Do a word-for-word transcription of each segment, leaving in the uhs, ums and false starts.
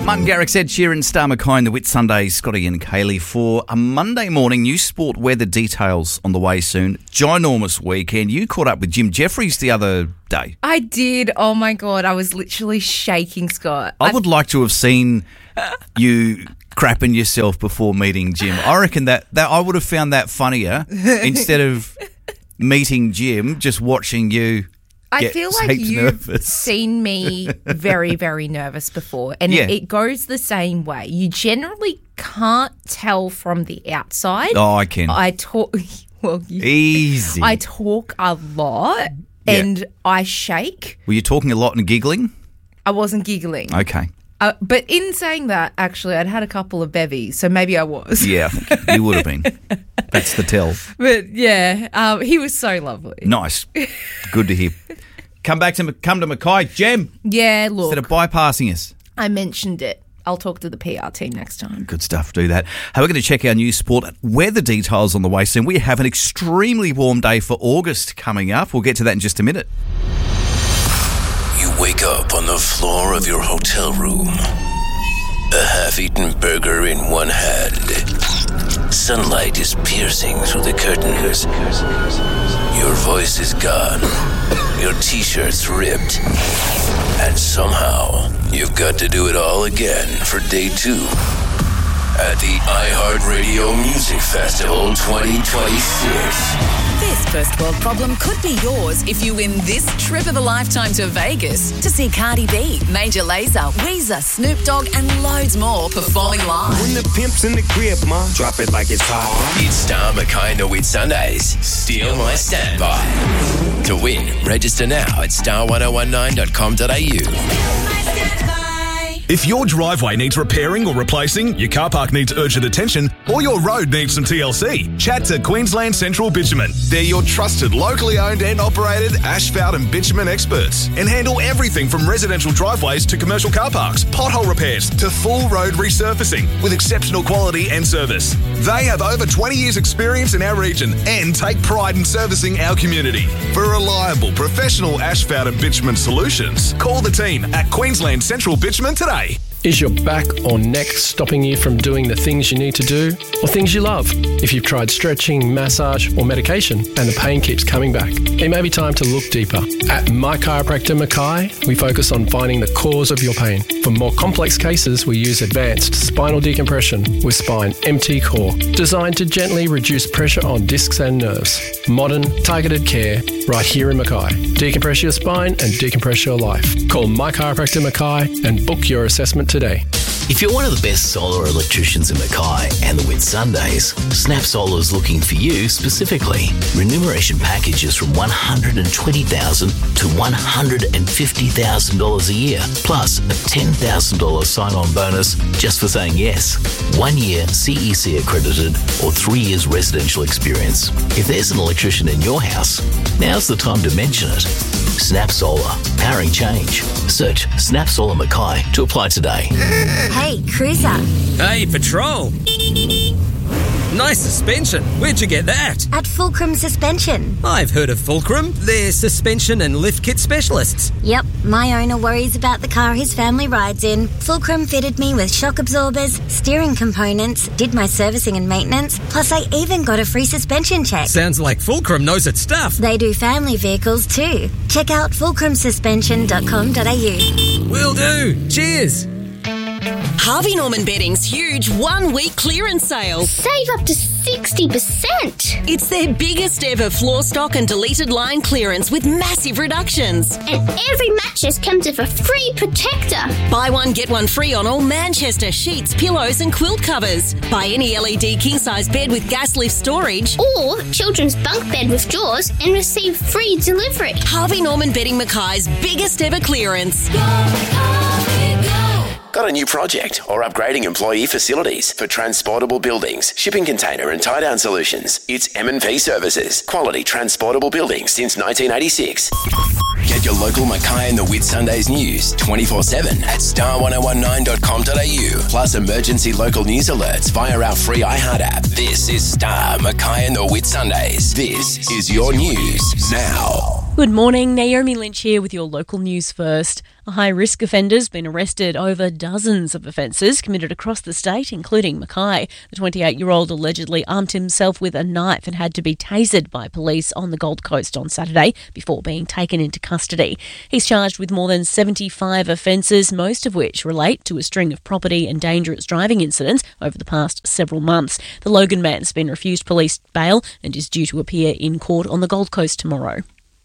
Martin Garrix, Ed Sheeran, Star McKay, the Whit Sunday, Scotty and Kaylee for a Monday morning. New sport weather details on the way soon. Ginormous weekend. You caught up with Jim Jeffries the other day. I did. Oh, my God. I was literally shaking, Scott. I would like to have seen you crapping yourself before meeting Jim. I reckon that, that I would have found that funnier instead of meeting Jim, just watching you. I feel like you've nervous. seen me very, very nervous before, and Yeah. it, it goes the same way. You generally can't tell from the outside. Oh, I can. I talk, well, you, Easy. I talk a lot, Yeah. and I shake. Were you talking a lot and giggling? I wasn't giggling. Okay. Uh, but in saying that, actually, I'd had a couple of bevies, so maybe I was. Yeah, you would have been. That's the tell. But yeah, um, he was so lovely. Nice. Good to hear. Come back to come to Mackay, Jem. Yeah, look, Instead of bypassing us. I mentioned it. I'll talk to the P R team next time. Good stuff. Do that. Hey, we're going to check our new sport weather details on the way soon. We have an extremely warm day for August coming up. We'll get to that in just a minute. You wake up on the floor of your hotel room. A half-eaten burger in one hand. Sunlight is piercing through the curtains. Your voice is gone. Your t-shirt's ripped. And somehow, you've got to do it all again for day two at the iHeartRadio Music Festival twenty twenty-six. This first world problem could be yours if you win this trip of a lifetime to Vegas to see Cardi B, Major Lazer, Weezer, Snoop Dogg and loads more performing live. When the pimp's in the crib, ma, drop it like it's hot. It's Star McKay and the Whit Sundays. Steal my standby. To win, register now at star ten nineteen dot com dot a u. If your driveway needs repairing or replacing, your car park needs urgent attention, or your road needs some T L C, chat to Queensland Central Bitumen. They're your trusted, locally owned and operated asphalt and bitumen experts and handle everything from residential driveways to commercial car parks, pothole repairs to full road resurfacing with exceptional quality and service. They have over twenty years experience in our region and take pride in servicing our community. For reliable, professional asphalt and bitumen solutions, call the team at Queensland Central Bitumen today. Is your back or neck stopping you from doing the things you need to do or things you love? If you've tried stretching, massage or medication and the pain keeps coming back, it may be time to look deeper. At My Chiropractor Mackay, we focus on finding the cause of your pain. For more complex cases, we use advanced spinal decompression with Spine M T Core, designed to gently reduce pressure on discs and nerves. Modern, targeted care right here in Mackay. Decompress your spine and decompress your life. Call My Chiropractor Mackay and book your assessment today. If you're one of the best solar electricians in Mackay and the Whit Sundays, Snap Solar is looking for you specifically. Remuneration packages from one hundred twenty thousand dollars to one hundred fifty thousand dollars a year, plus a ten thousand dollars sign-on bonus just for saying yes. One year C E C accredited or three years residential experience. If there's an electrician in your house, now's the time to mention it. Snap Solar, powering change. Search Snap Solar Mackay to apply today. Hey, Cruiser. Hey, Patrol. Nice suspension. Where'd you get that? At Fulcrum Suspension. I've heard of Fulcrum. They're suspension and lift kit specialists. Yep, my owner worries about the car his family rides in. Fulcrum fitted me with shock absorbers, steering components, did my servicing and maintenance, plus I even got a free suspension check. Sounds like Fulcrum knows its stuff. They do family vehicles too. Check out fulcrum suspension dot com dot a u. Will do. Cheers. Harvey Norman Bedding's huge one-week clearance sale. Save up to sixty percent. It's their biggest ever floor stock and deleted line clearance with massive reductions. And every mattress comes with a free protector. Buy one, get one free on all Manchester sheets, pillows and quilt covers. Buy any L E D king-size bed with gas lift storage. Or children's bunk bed with drawers and receive free delivery. Harvey Norman Bedding Mackay's biggest ever clearance. Go, Harvey, go. Got a new project or upgrading employee facilities for transportable buildings, shipping container and tie-down solutions? It's M and P Services. Quality transportable buildings since nineteen eighty-six. Get your local Mackay and the Whit Sundays news twenty-four seven at star ten nineteen dot com dot a u. Plus emergency local news alerts via our free iHeart app. This is Star, Mackay and the Whit Sundays. This is your news now. Good morning, Naomi Lynch here with your local news first. A high-risk offender's been arrested over dozens of offences committed across the state, including Mackay. The twenty-eight-year-old allegedly armed himself with a knife and had to be tasered by police on the Gold Coast on Saturday before being taken into custody. He's charged with more than seventy-five offences, most of which relate to a string of property and dangerous driving incidents over the past several months. The Logan man's been refused police bail and is due to appear in court on the Gold Coast tomorrow.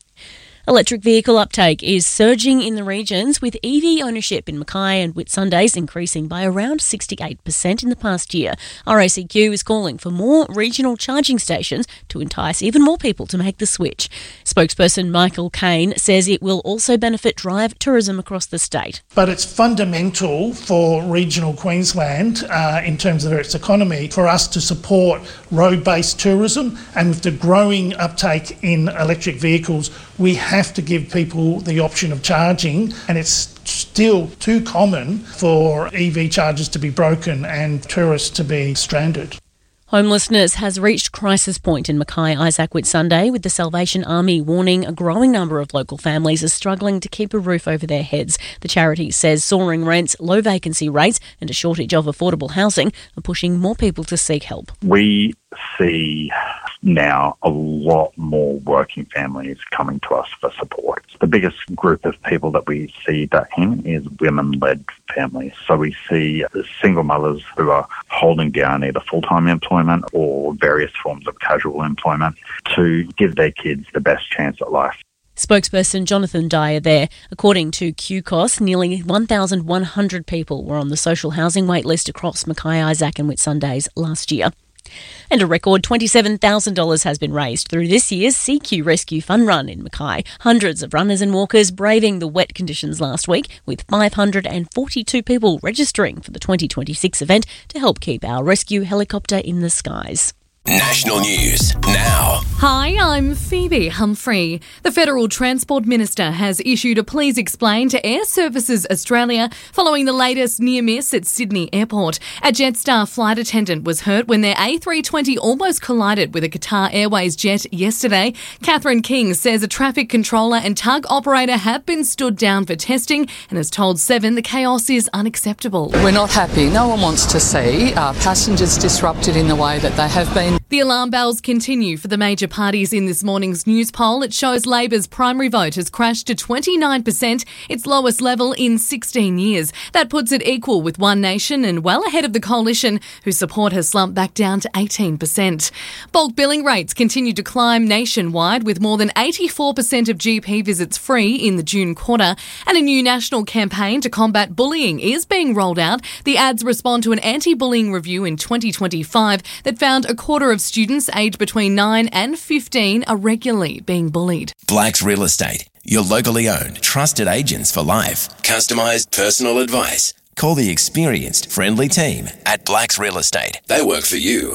Electric vehicle uptake is surging in the regions, with E V ownership in Mackay and Whitsundays increasing by around sixty-eight percent in the past year. R A C Q is calling for more regional charging stations to entice even more people to make the switch. Spokesperson Michael Kane says it will also benefit drive tourism across the state. But it's fundamental for regional Queensland, uh, in terms of its economy, for us to support road-based tourism, and with the growing uptake in electric vehicles, we have to give people the option of charging, and it's still too common for E V chargers to be broken and tourists to be stranded. Homelessness has reached crisis point in Mackay Isaac Whitsunday, with the Salvation Army warning a growing number of local families are struggling to keep a roof over their heads. The charity says soaring rents, low vacancy rates and a shortage of affordable housing are pushing more people to seek help. We see now a lot more working families coming to us for support. The biggest group of people that we see that in is women-led families. So we see single mothers who are holding down either full-time employment or various forms of casual employment to give their kids the best chance at life. Spokesperson Jonathan Dyer there. According to Q C O S, nearly one thousand one hundred people were on the social housing waitlist across Mackay Isaac and Whitsundays last year. And a record twenty-seven thousand dollars has been raised through this year's C Q Rescue Fun Run in Mackay. Hundreds of runners and walkers braving the wet conditions last week, with five hundred forty-two people registering for the twenty twenty-six event to help keep our rescue helicopter in the skies. National news now. Hi, I'm Phoebe Humphrey. The Federal Transport Minister has issued a please explain to Air Services Australia following the latest near miss at Sydney Airport. A Jetstar flight attendant was hurt when their A three twenty almost collided with a Qatar Airways jet yesterday. Catherine King says a traffic controller and tug operator have been stood down for testing and has told Seven the chaos is unacceptable. We're not happy. No one wants to see our passengers disrupted in the way that they have been. The alarm bells continue for the major parties in this morning's news poll. It shows Labor's primary vote has crashed to twenty-nine percent, its lowest level in sixteen years. That puts it equal with One Nation and well ahead of the Coalition, whose support has slumped back down to eighteen percent. Bulk billing rates continue to climb nationwide, with more than eighty-four percent of G P visits free in the June quarter. And a new national campaign to combat bullying is being rolled out. The ads respond to an anti-bullying review in twenty twenty-five that found a quarter of students aged between nine and fifteen are regularly being bullied. Blacks Real Estate, your locally owned, trusted agents for life. Customised personal advice. Call the experienced, friendly team at Blacks Real Estate. They work for you.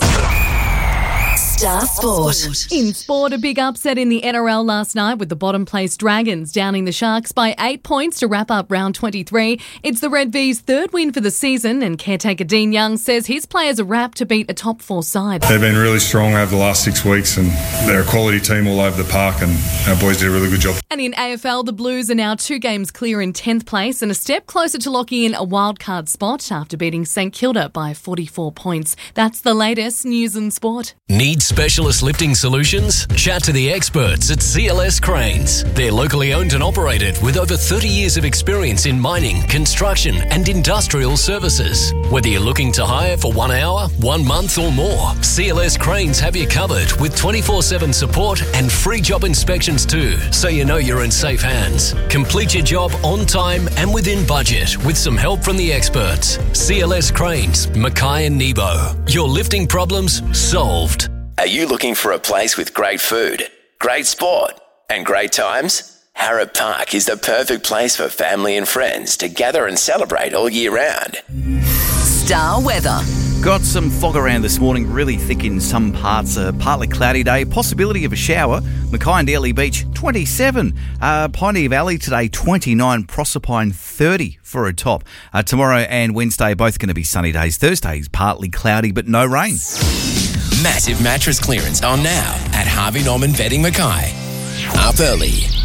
Star Sport. In sport, a big upset in the N R L last night with the bottom place Dragons downing the Sharks by eight points to wrap up round twenty-three. It's the Red V's third win for the season, and caretaker Dean Young says his players are wrapped to beat a top four side. They've been really strong over the last six weeks and they're a quality team all over the park, and our boys did a really good job. And in A F L, the Blues are now two games clear in tenth place and a step closer to locking in a wildcard spot after beating St Kilda by forty-four points. That's the latest news and sport. Need specialist lifting solutions? Chat to the experts at C L S Cranes. They're locally owned and operated with over thirty years of experience in mining, construction and industrial services. Whether you're looking to hire for one hour, one month or more, C L S Cranes have you covered with twenty-four seven support and free job inspections too, so you know you're in safe hands. Complete your job on time and within budget with some help from the experts. C L S Cranes, Mackay and Nebo. Your lifting problems solved. Are you looking for a place with great food, great sport and great times? Harrop Park is the perfect place for family and friends to gather and celebrate all year round. Star weather. Got some fog around this morning, really thick in some parts. A partly cloudy day, possibility of a shower. Mackay and Airlie Beach, twenty-seven. Uh, Pioneer Valley today, twenty-nine. Proserpine, thirty for a top. Uh, tomorrow and Wednesday, both going to be sunny days. Thursday is partly cloudy, but no rain. Massive mattress clearance on now at Harvey Norman Bedding Mackay. Up early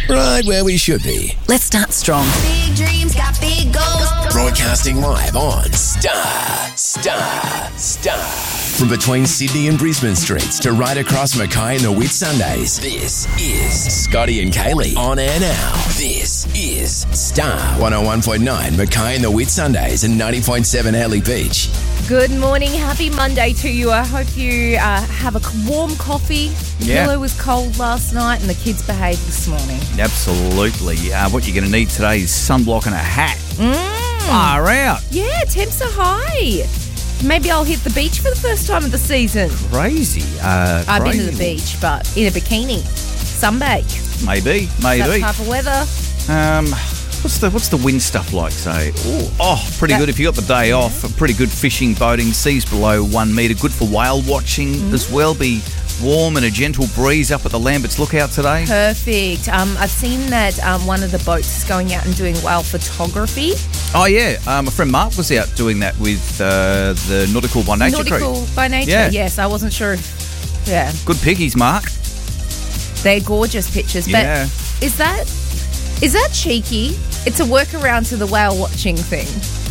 right where we should be. Let's start strong. Big dreams got big goals. Broadcasting live on Star, Star, Star. From between Sydney and Brisbane streets to right across Mackay and the Whitsundays, this is Scotty and Kaylee on air now. This is Star one oh one point nine Mackay and the Whitsundays and ninety point seven Early Beach. Good morning. Happy Monday to you. I hope you uh, have a warm coffee. The Yeah. pillow was cold last night and the kids behaved this morning. Absolutely. Uh, what you're going to need today is sunblock and a hat. Mm. Far out. Yeah, temps are high. Maybe I'll hit the beach for the first time of the season. Crazy. Uh, I've been crazy. to the beach, but in a bikini. Sunbake. Maybe, That maybe. type of weather. Um, what's the what's the wind stuff like? Say, Ooh, oh, pretty That- good if you got the day off. Pretty good fishing, boating, seas below one metre. Good for whale watching Mm. as well. Be warm and a gentle breeze up at the Lambert's Lookout today. Perfect. Um, I've seen that um, one of the boats is going out and doing whale photography. Oh yeah, um, my friend Mark was out doing that with uh, the Nautical by Nature Nautical crew. by Nature. Yeah. Yes, I wasn't sure. If, yeah, Good piggies, Mark. they're gorgeous pictures. But Yeah. is that is that cheeky? It's a workaround to the whale watching thing.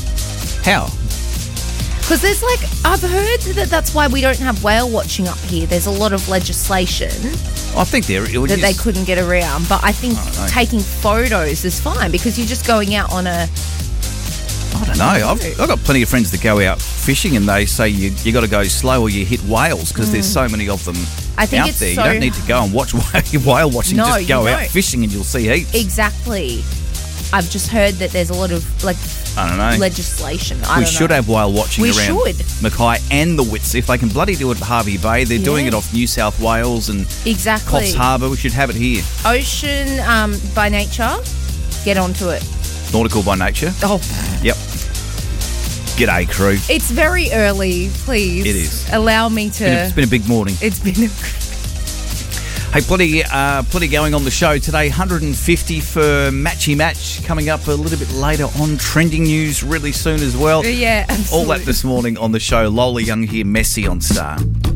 How? Because there's like, I've heard that that's why we don't have whale watching up here. There's a lot of legislation I think there it that is. they couldn't get around. But I think I don't know. taking photos is fine because you're just going out on a. I don't know. I've, I've got plenty of friends that go out fishing and they say you you got to go slow or you hit whales because there's so many of them I think out it's there. so- You don't need to go and watch whale whale watching. No, Just go you out don't. fishing and you'll see heaps. Exactly. I've just heard that there's a lot of like I don't know. legislation. I we don't should know. have whale watching We around should. Mackay and the Wits. If they can bloody do it at Harvey Bay, they're doing Yeah. it off New South Wales and Exactly. Coffs Harbour. We should have it here. Ocean um, by Nature. Get onto it. Nautical by Nature. Oh, Yep. G'day, crew. it's very early. Please. It is. Allow me to. Been a- It's been a big morning. It's been. A, Hey, plenty, uh, plenty going on the show today. one hundred fifty for Matchy Match coming up a little bit later on. Trending news really soon as well. yeah. All Absolutely. that this morning on the show. Lola Young here, Messy on Star.